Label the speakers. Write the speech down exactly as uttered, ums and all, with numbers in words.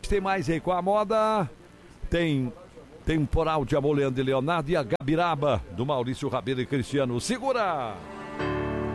Speaker 1: que tem mais aí com a moda? Tem Temporal de Amor, Leandro e Leonardo, e a Gabiraba, do Maurício Rabelo e Cristiano. Segura!